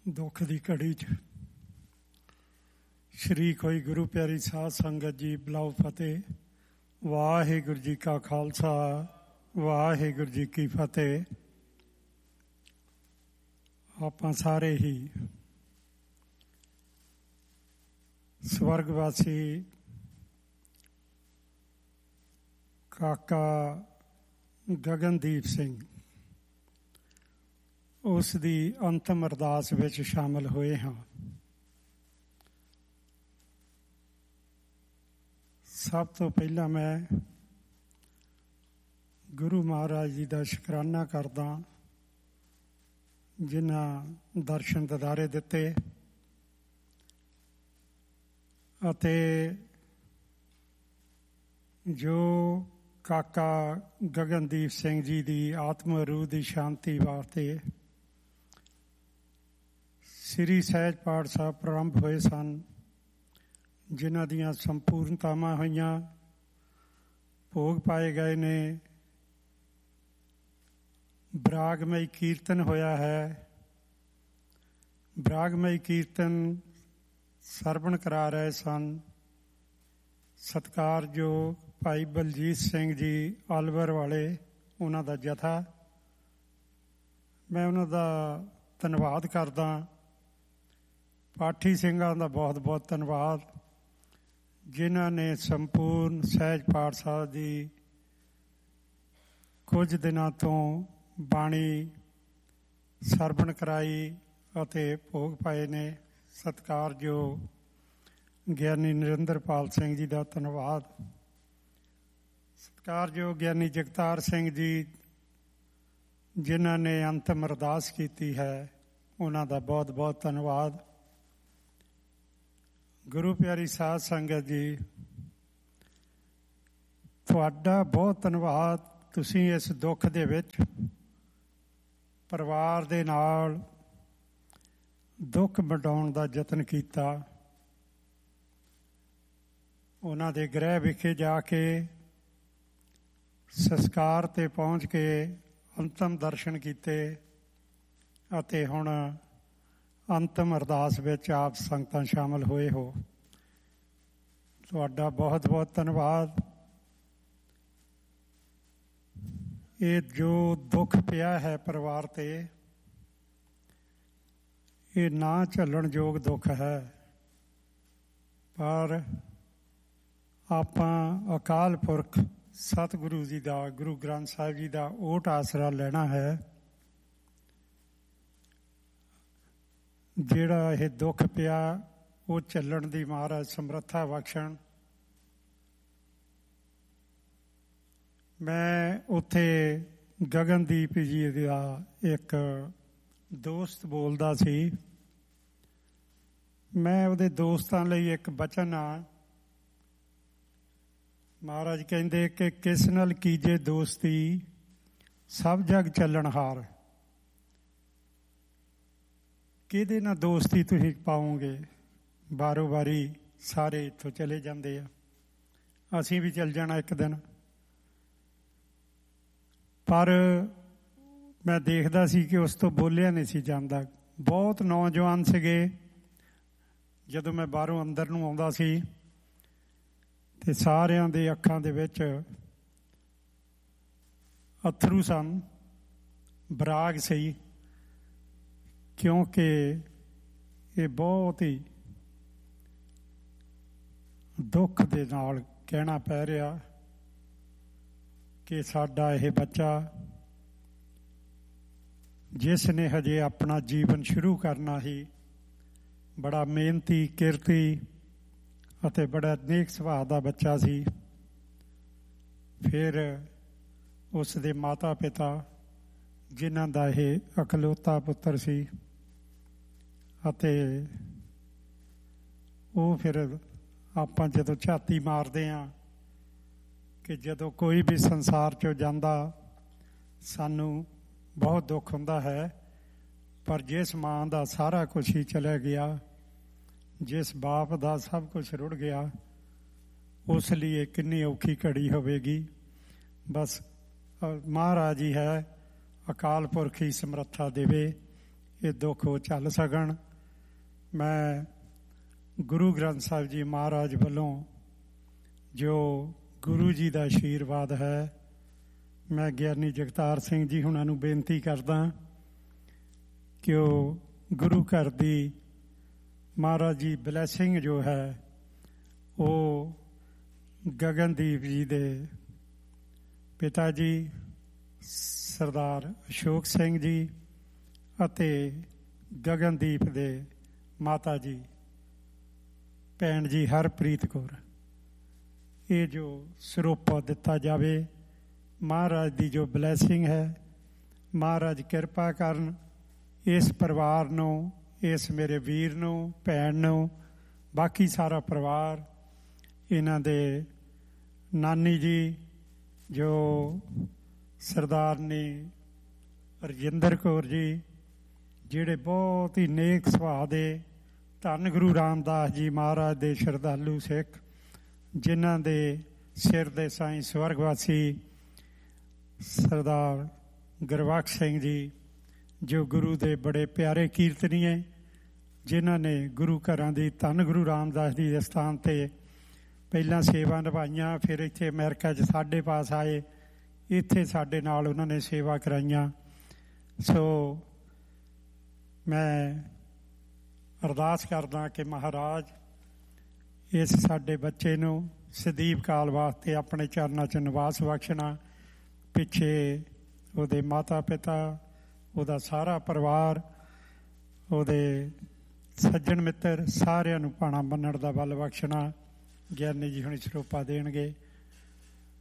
ਦੁੱਖ ਦੀ ਘੜੀ 'ਚ ਸ਼੍ਰੀ ਕੋਈ ਗੁਰੂ ਪਿਆਰੀ ਸਾਧ ਸੰਗਤ ਜੀ ਬੁਲਾਓ ਫਤਿਹ। ਵਾਹਿਗੁਰੂ ਜੀ ਕਾ ਖਾਲਸਾ, ਵਾਹਿਗੁਰੂ ਜੀ ਕੀ ਫਤਿਹ। ਆਪਾਂ ਸਾਰੇ ਹੀ ਸਵਰਗਵਾਸੀ ਕਾਕਾ ਗਗਨਦੀਪ ਸਿੰਘ ਉਸ ਦੀ ਅੰਤਮ ਅਰਦਾਸ ਵਿੱਚ ਸ਼ਾਮਲ ਹੋਏ ਹਾਂ। ਸਭ ਤੋਂ ਪਹਿਲਾਂ ਮੈਂ ਗੁਰੂ ਮਹਾਰਾਜ ਜੀ ਦਾ ਸ਼ੁਕਰਾਨਾ ਕਰਦਾ, ਜਿਨ੍ਹਾਂ ਦਰਸ਼ਨ ਦਿਦਾਰੇ ਦਿੱਤੇ ਅਤੇ ਜੋ ਕਾਕਾ ਗਗਨਦੀਪ ਸਿੰਘ ਜੀ ਦੀ ਆਤਮ ਰੂਹ ਦੀ ਸ਼ਾਂਤੀ ਵਾਸਤੇ ਸ੍ਰੀ ਸਹਿਜ ਪਾਠ ਸਾਹਿਬ ਪ੍ਰਾਰੰਭ ਹੋਏ ਸਨ, ਜਿਨ੍ਹਾਂ ਦੀਆਂ ਸੰਪੂਰਨਤਾਵਾਂ ਹੋਈਆਂ, ਭੋਗ ਪਾਏ ਗਏ ਨੇ, ਬਰਾਗਮਈ ਕੀਰਤਨ ਹੋਇਆ ਹੈ। ਬਰਾਗਮਈ ਕੀਰਤਨ ਸਰਵਣ ਕਰਾ ਰਹੇ ਸਨ ਸਤਿਕਾਰਯੋਗ ਭਾਈ ਬਲਜੀਤ ਸਿੰਘ ਜੀ ਆਲਵਰ ਵਾਲੇ, ਉਹਨਾਂ ਦਾ ਜਥਾ। ਮੈਂ ਉਹਨਾਂ ਦਾ ਧੰਨਵਾਦ ਕਰਦਾ। ਪਾਠੀ ਸਿੰਘਾਂ ਦਾ ਬਹੁਤ ਬਹੁਤ ਧੰਨਵਾਦ, ਜਿਨ੍ਹਾਂ ਨੇ ਸੰਪੂਰਨ ਸਹਿਜ ਪਾਠ ਸਾਹਿਬ ਦੀ ਕੁਝ ਦਿਨਾਂ ਤੋਂ ਬਾਣੀ ਸਰਵਣ ਕਰਾਈ ਅਤੇ ਭੋਗ ਪਾਏ ਨੇ। ਸਤਿਕਾਰਯੋਗ ਗਿਆਨੀ ਨਰਿੰਦਰਪਾਲ ਸਿੰਘ ਜੀ ਦਾ ਧੰਨਵਾਦ। ਸਤਿਕਾਰਯੋਗ ਗਿਆਨੀ ਜਗਤਾਰ ਸਿੰਘ ਜੀ, ਜਿਨ੍ਹਾਂ ਨੇ ਅੰਤਮ ਅਰਦਾਸ ਕੀਤੀ ਹੈ, ਉਹਨਾਂ ਦਾ ਬਹੁਤ ਬਹੁਤ ਧੰਨਵਾਦ। ਗੁਰੂ ਪਿਆਰੀ ਸਾਧ ਸੰਗਤ ਜੀ, ਤੁਹਾਡਾ ਬਹੁਤ ਧੰਨਵਾਦ। ਤੁਸੀਂ ਇਸ ਦੁੱਖ ਦੇ ਵਿੱਚ ਪਰਿਵਾਰ ਦੇ ਨਾਲ ਦੁੱਖ ਵੰਡਾਉਣ ਦਾ ਯਤਨ ਕੀਤਾ। ਉਹਨਾਂ ਦੇ ਗ੍ਰਹਿ ਵਿਖੇ ਜਾ ਕੇ ਸੰਸਕਾਰ 'ਤੇ ਪਹੁੰਚ ਕੇ ਅੰਤਮ ਦਰਸ਼ਨ ਕੀਤੇ ਅਤੇ ਹੁਣ ਅੰਤਮ ਅਰਦਾਸ ਵਿੱਚ ਆਪ ਸੰਗਤਾਂ ਸ਼ਾਮਲ ਹੋਏ ਹੋ। ਤੁਹਾਡਾ ਬਹੁਤ ਬਹੁਤ ਧੰਨਵਾਦ। ਇਹ ਜੋ ਦੁੱਖ ਪਿਆ ਹੈ ਪਰਿਵਾਰ 'ਤੇ, ਇਹ ਨਾ ਝੱਲਣ ਯੋਗ ਦੁੱਖ ਹੈ, ਪਰ ਆਪਾਂ ਅਕਾਲ ਪੁਰਖ ਸਤਿਗੁਰੂ ਜੀ ਦਾ, ਗੁਰੂ ਗ੍ਰੰਥ ਸਾਹਿਬ ਜੀ ਦਾ ਓਟ ਆਸਰਾ ਲੈਣਾ ਹੈ। ਜਿਹੜਾ ਇਹ ਦੁੱਖ ਪਿਆ, ਉਹ ਝੱਲਣ ਦੀ ਮਹਾਰਾਜ ਸਮਰੱਥਾ ਬਖਸ਼ਣ। ਮੈਂ ਉੱਥੇ ਗਗਨਦੀਪ ਜੀ ਦਾ ਇੱਕ ਦੋਸਤ ਬੋਲਦਾ ਸੀ। ਮੈਂ ਉਹਦੇ ਦੋਸਤਾਂ ਲਈ ਇੱਕ ਬਚਨ ਆ। ਮਹਾਰਾਜ ਕਹਿੰਦੇ ਕਿ ਕਿਸ ਨਾਲ ਕੀਜੇ ਦੋਸਤੀ, ਸਭ ਜਗ ਚੱਲਣਹਾਰ। ਕਿਹਦੇ ਨਾਲ ਦੋਸਤੀ ਤੁਸੀਂ ਪਾਓਗੇ? ਬਾਰੋ ਬਾਰੀ ਸਾਰੇ ਇੱਥੋਂ ਚਲੇ ਜਾਂਦੇ ਆ, ਅਸੀਂ ਵੀ ਚੱਲ ਜਾਣਾ ਇੱਕ ਦਿਨ। ਪਰ ਮੈਂ ਦੇਖਦਾ ਸੀ ਕਿ ਉਸ ਤੋਂ ਬੋਲਿਆ ਨਹੀਂ ਸੀ ਜਾਂਦਾ। ਬਹੁਤ ਨੌਜਵਾਨ ਸੀਗੇ। ਜਦੋਂ ਮੈਂ ਬਾਹਰੋਂ ਅੰਦਰ ਨੂੰ ਆਉਂਦਾ ਸੀ ਤੇ ਸਾਰਿਆਂ ਦੇ ਅੱਖਾਂ ਦੇ ਵਿੱਚ ਅੱਥਰੂ ਸਨ, ਬਰਾਗ ਸੀ, ਕਿਉਂਕਿ ਇਹ ਬਹੁਤ ਹੀ ਦੁੱਖ ਦੇ ਨਾਲ ਕਹਿਣਾ ਪੈ ਰਿਹਾ ਕਿ ਸਾਡਾ ਇਹ ਬੱਚਾ, ਜਿਸ ਨੇ ਹਜੇ ਆਪਣਾ ਜੀਵਨ ਸ਼ੁਰੂ ਕਰਨਾ ਸੀ, ਬੜਾ ਮਿਹਨਤੀ, ਕਿਰਤੀ ਅਤੇ ਬੜਾ ਨੇਕ ਸੁਭਾਅ ਦਾ ਬੱਚਾ ਸੀ। ਫਿਰ ਉਸ ਦੇ ਮਾਤਾ ਪਿਤਾ, ਜਿਨ੍ਹਾਂ ਦਾ ਇਹ ਇਕਲੌਤਾ ਪੁੱਤਰ ਸੀ, ਅਤੇ ਉਹ ਫਿਰ ਆਪਾਂ ਜਦੋਂ ਝਾਤੀ ਮਾਰਦੇ ਹਾਂ ਕਿ ਜਦੋਂ ਕੋਈ ਵੀ ਸੰਸਾਰ 'ਚੋਂ ਜਾਂਦਾ, ਸਾਨੂੰ ਬਹੁਤ ਦੁੱਖ ਹੁੰਦਾ ਹੈ। ਪਰ ਜਿਸ ਮਾਂ ਦਾ ਸਾਰਾ ਕੁਛ ਹੀ ਚਲਾ ਗਿਆ, ਜਿਸ ਬਾਪ ਦਾ ਸਭ ਕੁਛ ਰੁੜ ਗਿਆ, ਉਸ ਲਈ ਇਹ ਕਿੰਨੀ ਔਖੀ ਘੜੀ ਹੋਵੇਗੀ। ਬਸ ਮਹਾਰਾਜ ਹੀ ਹੈ, ਅਕਾਲ ਪੁਰਖ ਹੀ ਸਮਰੱਥਾ ਦੇਵੇ। ਇਹ ਦੁੱਖ ਉਹ ਝੱਲ ਸਕਣ। ਮੈਂ ਗੁਰੂ ਗ੍ਰੰਥ ਸਾਹਿਬ ਜੀ ਮਹਾਰਾਜ ਵੱਲੋਂ ਜੋ ਗੁਰੂ ਜੀ ਦਾ ਆਸ਼ੀਰਵਾਦ ਹੈ, ਮੈਂ ਗਿਆਨੀ ਜਗਤਾਰ ਸਿੰਘ ਜੀ ਹੁਣਾਂ ਨੂੰ ਬੇਨਤੀ ਕਰਦਾ ਕਿ ਉਹ ਗੁਰੂ ਘਰ ਦੀ ਮਹਾਰਾਜ ਜੀ ਬਲੈਸਿੰਗ ਜੋ ਹੈ ਉਹ ਗਗਨਦੀਪ ਜੀ ਦੇ ਪਿਤਾ ਜੀ ਸਰਦਾਰ ਅਸ਼ੋਕ ਸਿੰਘ ਜੀ ਅਤੇ ਗਗਨਦੀਪ ਦੇ ਮਾਤਾ ਜੀ ਭੈਣ ਜੀ ਹਰਪ੍ਰੀਤ ਕੌਰ, ਇਹ ਜੋ ਸਰੋਪਾ ਦਿੱਤਾ ਜਾਵੇ, ਮਹਾਰਾਜ ਦੀ ਜੋ ਬਲੈਸਿੰਗ ਹੈ, ਮਹਾਰਾਜ ਕਿਰਪਾ ਕਰਨ ਇਸ ਪਰਿਵਾਰ ਨੂੰ, ਇਸ ਮੇਰੇ ਵੀਰ ਨੂੰ, ਭੈਣ ਨੂੰ, ਬਾਕੀ ਸਾਰਾ ਪਰਿਵਾਰ, ਇਹਨਾਂ ਦੇ ਨਾਨੀ ਜੀ ਜੋ ਸਰਦਾਰਨੀ ਰਜਿੰਦਰ ਕੌਰ ਜੀ, ਜਿਹੜੇ ਬਹੁਤ ਹੀ ਨੇਕ ਸੁਭਾਅ ਦੇ ਧੰਨ ਗੁਰੂ ਰਾਮਦਾਸ ਜੀ ਮਹਾਰਾਜ ਦੇ ਸ਼ਰਧਾਲੂ ਸਿੱਖ, ਜਿਨ੍ਹਾਂ ਦੇ ਸਿਰ ਦੇ ਸਾਈਂ ਸਵਰਗਵਾਸੀ ਸਰਦਾਰ ਗੁਰਬਖਸ਼ ਸਿੰਘ ਜੀ, ਜੋ ਗੁਰੂ ਦੇ ਬੜੇ ਪਿਆਰੇ ਕੀਰਤਨੀਏ, ਜਿਨ੍ਹਾਂ ਨੇ ਗੁਰੂ ਘਰਾਂ ਦੀ ਧੰਨ ਗੁਰੂ ਰਾਮਦਾਸ ਜੀ ਦੇ ਸਥਾਨ 'ਤੇ ਪਹਿਲਾਂ ਸੇਵਾ ਨਿਭਾਈਆਂ, ਫਿਰ ਇੱਥੇ ਅਮਰੀਕਾ 'ਚ ਸਾਡੇ ਪਾਸ ਆਏ, ਇੱਥੇ ਸਾਡੇ ਨਾਲ ਉਹਨਾਂ ਨੇ ਸੇਵਾ ਕਰਾਈਆਂ। ਸੋ ਮੈਂ ਅਰਦਾਸ ਕਰਦਾ ਕਿ ਮਹਾਰਾਜ ਇਸ ਸਾਡੇ ਬੱਚੇ ਨੂੰ ਸਦੀਵ ਕਾਲ ਵਾਸਤੇ ਆਪਣੇ ਚਰਨਾਂ 'ਚ ਨਿਵਾਸ ਬਖਸ਼ਣਾ। ਪਿੱਛੇ ਉਹਦੇ ਮਾਤਾ ਪਿਤਾ, ਉਹਦਾ ਸਾਰਾ ਪਰਿਵਾਰ, ਉਹਦੇ ਸੱਜਣ ਮਿੱਤਰ ਸਾਰਿਆਂ ਨੂੰ ਭਾਣਾ ਮੰਨਣ ਦਾ ਬਲ ਬਖਸ਼ਣਾ। ਗਿਆਨੀ ਜੀ ਹੁਣ ਸਰੋਪਾ ਦੇਣਗੇ।